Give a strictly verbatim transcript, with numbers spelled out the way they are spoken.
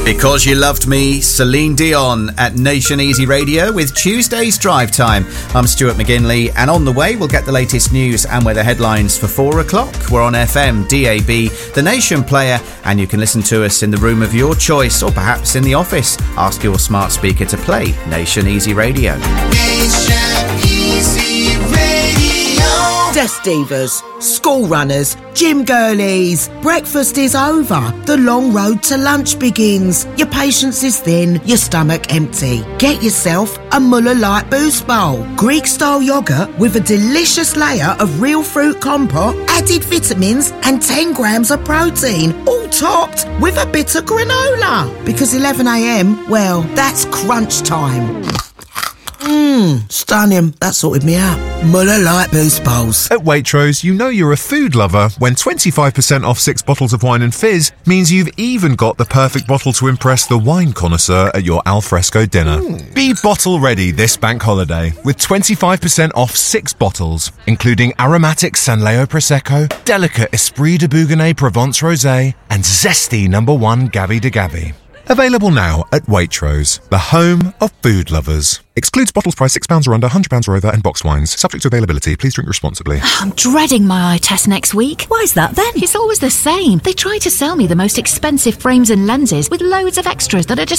Because You Loved Me, Celine Dion at Nation Easy Radio with Tuesday's Drive Time. I'm Stuart McGinley, and on the way we'll get the latest news and weather headlines for four o'clock. We're on F M, D A B, the Nation Player, and you can listen to us in the room of your choice or perhaps in the office. Ask your smart speaker to play Nation Easy Radio. Nation Easy Radio. Desk divas, school runners, gym girlies. Breakfast is over. The long road to lunch begins. Your patience is thin, your stomach empty. Get yourself a Muller Light Boost Bowl. Greek-style yoghurt with a delicious layer of real fruit compote, added vitamins and ten grams of protein, all topped with a bit of granola. Because eleven a m, well, that's crunch time. Mmm, stunning. That sorted me out. Muller Light Boost Bowls. At Waitrose, you know you're a food lover when twenty-five percent off six bottles of wine and fizz means you've even got the perfect bottle to impress the wine connoisseur at your alfresco dinner. Mm. Be bottle ready this bank holiday with twenty-five percent off six bottles, including aromatic Sanleo Prosecco, delicate Esprit de Bougonnet Provence Rosé, and zesty number one Gavi de Gavi. Available now at Waitrose, the home of food lovers. Excludes bottles priced six pounds or under, one hundred pounds or over, and boxed wines. Subject to availability. Please drink responsibly. I'm dreading my eye test next week. Why is that then? It's always the same. They try to sell me the most expensive frames and lenses with loads of extras that are just